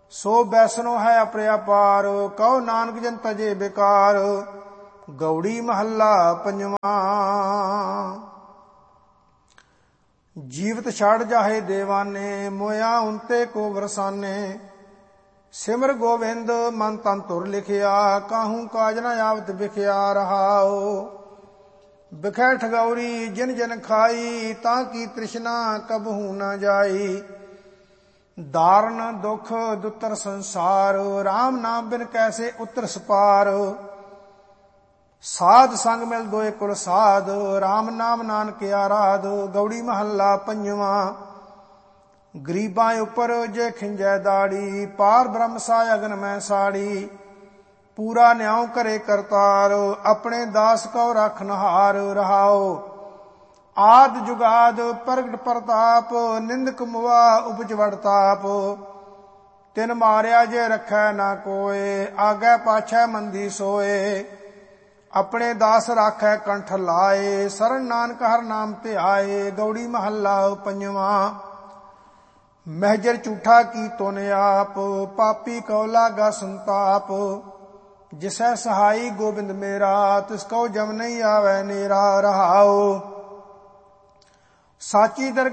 ਸੋ ਬੈਸਨੋ ਹੈ ਅਪਰਿਆਪਾਰ, ਕਹੋ ਨਾਨਕ ਜਨ ਤਜੇ ਬੇਕਾਰ। ਗੌੜੀ ਮਹੱਲਾ ਪੰਜਵਾਂ। ਜੀਵਤ ਛੜ ਜਾਹੇ ਦੇਵਾਨੇ, ਮੋਇਆ ਉਨਤੇ ਕੋ ਵਰਸਾਨੇ। ਸਿਮਰ ਗੋਬਿੰਦ ਮਨ ਤਨ ਧੁਰ ਲਿਖਿਆ, ਕਾਹੂ ਕਾਜ ਨ ਆਵਤ ਵਿਖਿਆ ਰਹਾਓ। ਬਿਖੈ ਠਗੌਰੀ ਜਿਨ ਜਨ ਖਾਈ, ਤਾਂ ਕੀ ਤ੍ਰਿਸ਼ਨਾ ਕਬਹੂ ਨ ਜਾਈ। ਦਾਰਨ ਦੁਖ ਦੁਤਰ ਸੰਸਾਰ, ਰਾਮ ਨਾਮ ਬਿਨ ਕੈਸੇ ਉਤਰ ਸਪਾਰ। ਸਾਧ ਸੰਗ ਮਿਲ ਦੋਏ ਕੁਲ ਸਾਧ, ਰਾਮ ਨਾਮ ਨਾਨਕ ਆਰਾਧ। ਗੌੜੀ ਮਹੱਲਾ ਪੰਜਵਾਂ। ਗਰੀਬਾਂ ਉੱਪਰ ਜੇ ਖਿੰਜੈ ਦਾੜੀ, ਪਾਰ ਬ੍ਰਹਮ ਸਾ ਅਗਨ ਮੈਂ ਸਾੜੀ। ਪੂਰਾ ਨਿਆਉ ਕਰੇ ਕਰਤਾਰ, ਆਪਣੇ ਦਾਸ ਕਉ ਰਖਨਹਾਰ ਰਹਾਓ। ਆਦ ਜੁਗਾਦ ਪ੍ਰਗਟ ਪ੍ਰਤਾਪ, ਨਿੰਦਕ ਮੁਆ ਉਪਜ ਵਡਤਾਪ। ਤਿਨ ਮਾਰਿਆ ਜੇ ਰੱਖੈ ਨਾ ਕੋਏ, ਆਗੈ ਪਾਛੈ ਮੰਦੀ ਸੋਏ। ਆਪਣੇ ਦਾਸ ਰਾਖੈ ਕੰਠ ਲਾਏ, ਸਰਨ ਨਾਨਕ ਹਰ ਨਾਮ ਧਿਆਏ। ਗੌੜੀ ਮਹੱਲਾ ਪੰਜਵਾਂ। ਮਹਿਜਰ ਝੂਠਾ ਕੀ ਤੁਨ ਆਪ, ਪਾਪੀ ਕਉ ਲਾਗਾ ਸੰਤਾਪ। ਜਿਸੈ ਸਹਾਈ ਗੋਬਿੰਦ ਮੇਰਾ, ਤਿਸ ਕਉ ਜਮ ਨਹੀਂ ਆਵੈ ਨੇਰਾ ਰਹਾਓ। ਸਾਚੀ